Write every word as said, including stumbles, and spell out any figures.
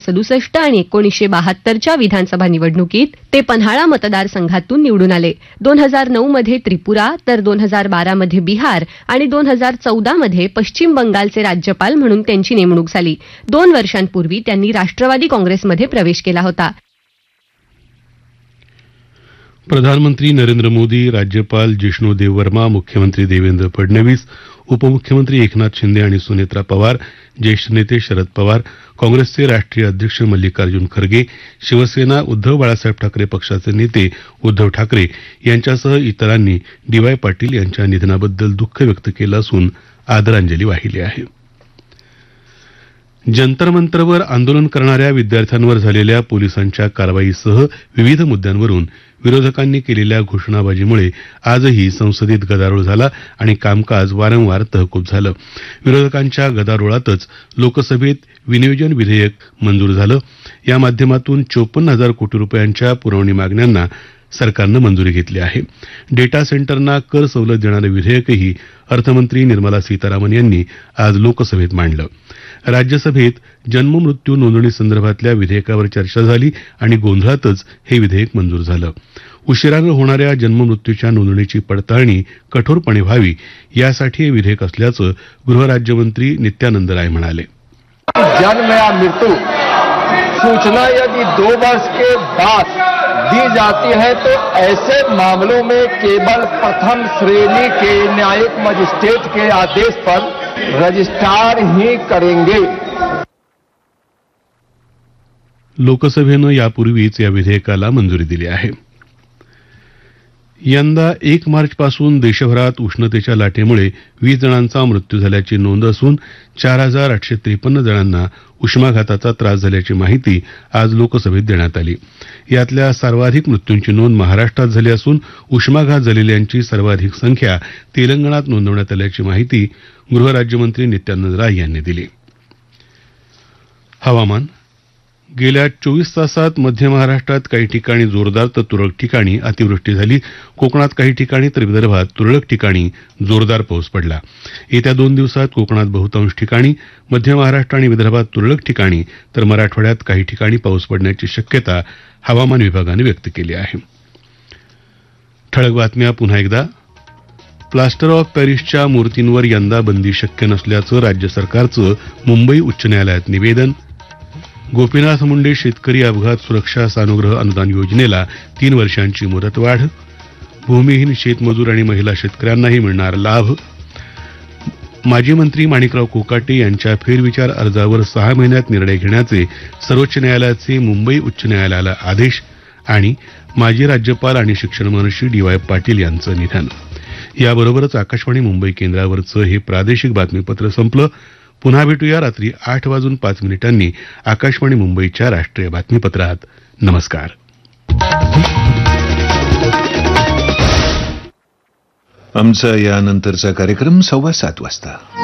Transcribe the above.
सदुसष्ट आणि एकोणीसशे बहात्तरच्या विधानसभा निवडणुकीत ते पन्हाळा मतदारसंघातून निवडून आले. दोन हजार नऊ मध्ये त्रिपुरा तर दोन हजार बारा मध्ये बिहार आणि दोन हजार चौदा मध्ये पश्चिम बंगालचे राज्यपाल म्हणून त्यांची नेमणूक झाली. दोन वर्षांपूर्वी त्यांनी राष्ट्रवादी काँग्रेसमध्ये प्रवेश केला होता. प्रधानमंत्री नरेंद्र मोदी, राज्यपाल जिष्णू देववर्मा, मुख्यमंत्री देवेंद्र फडणवीस, उपमुख्यमंत्री एकनाथ शिंदे आणि सुनेत्रा पवार, ज्येष्ठ नेते शरद पवार, काँग्रेसचे राष्ट्रीय अध्यक्ष मल्लिकार्जुन खरगे, शिवसेना उद्धव बाळासाहेब ठाकरे पक्षाचे नेते उद्धव ठाकरे यांच्यासह इतरांनी डी वाय पाटील यांच्या निधनाबद्दल दुःख व्यक्त केलं असून आदरांजली वाहिली आहे. जंतर मंतरवर आंदोलन करणाऱ्या विद्यार्थ्यांवर झालेल्या पोलिसांच्या कारवाईसह विविध मुद्द्यांवरून विरोधकांनी केलेल्या घोषणाबाजीमुळे आजही संसदेत गदारोळ झाला आणि कामकाज वारंवार तहकूब झालं. विरोधकांच्या गदारोळातच लोकसभेत विनियोजन विधेयक मंजूर झालं. या माध्यमातून चोपन्न हजार कोटी रुपयांच्या पुरवणी मागण्यांना सरकारनं मंजुरी घेतली आहे. डेटा सेंटरना कर सवलत देणारं विधेयकही अर्थमंत्री निर्मला सीतारामन यांनी आज लोकसभेत मांडलं. राज्यसभेत जन्म मृत्यू नोंदणी संदर्भातल्या विधेयकावर चर्चा झाली आणि गोंधळातच हे विधेयक मंजूर झालं. उशिरानं होणाऱ्या जन्म मृत्यूच्या नोंदणीची पडताळणी कठोरपणे व्हावी यासाठी हे विधेयक असल्याचं गृहराज्यमंत्री नित्यानंद राय म्हणाले. जन्म या मृत्यू सूचना यदि दो वर्ष के बाद दी जाती है तो ऐसे मामलों में केवल प्रथम श्रेणी के न्यायिक मजिस्ट्रेट के आदेश पर रजिस्ट्रार ही करेंगे. लोकसभेनं यापूर्वीच या विधेयकाला मंजुरी दिली आहे. यंदा एक मार्चपासून देशभरात उष्णतेच्या लाटेमुळे वीस जणांचा मृत्यू झाल्याची नोंद असून चार हजार आठशे त्रेपन्न जणांना उष्माघाताचा त्रास झाल्याची माहिती आज लोकसभेत देण्यात आली. यातल्या सर्वाधिक मृत्यूंची नोंद महाराष्ट्रात झाली असून उष्माघात झालेल्यांची सर्वाधिक संख्या तेलंगणात नोंदवण्यात आल्याची माहिती गृहराज्यमंत्री नित्यानंद राय यांनी दिली. हवामान. गेल्या चोवीस तासात मध्य महाराष्ट्रात काही ठिकाणी जोरदार तर तुरळक ठिकाणी अतिवृष्टी झाली. कोकणात काही ठिकाणी तर विदर्भात तुरळक ठिकाणी जोरदार पाऊस पडला. येत्या दोन दिवसात कोकणात बहुतांश ठिकाणी, मध्य महाराष्ट्र आणि विदर्भात तुरळक ठिकाणी तर मराठवाड्यात काही ठिकाणी पाऊस पडण्याची शक्यता हवामान विभागानं व्यक्त केली आहे. ठळक बातम्या पुन्हा एकदा. प्लास्टर ऑफ पॅरिसच्या मूर्तींवर यंदा बंदी शक्य नसल्याचं राज्य सरकारचं मुंबई उच्च न्यायालयात निवेदन. गोपीनाथ मुंडे शेतकरी अपघात सुरक्षा सानुग्रह अनुदान योजनेला तीन वर्षांची मुदतवाढ. भूमिहीन शेतमजूर आणि महिला शेतकऱ्यांनाही मिळणार लाभ. माजी मंत्री माणिकराव कोकाटे यांच्या फेरविचार अर्जावर सहा महिन्यात निर्णय घेण्याचे सर्वोच्च न्यायालयाचे मुंबई उच्च न्यायालयाला आदेश. आणि माजी राज्यपाल आणि शिक्षण मंत्री डी वाय पाटील यांचं निधन. याबरोबरच आकाशवाणी मुंबई केंद्रावरचं हे प्रादेशिक बातमीपत्र संपलं. पुन्हा भेटूया रात्री आठ वाजून पाच मिनिटांनी आकाशवाणी मुंबईच्या राष्ट्रीय बातमीपत्रात. नमस्कार. आमचा यानंतरचा कार्यक्रम सव्वा सात वाजता.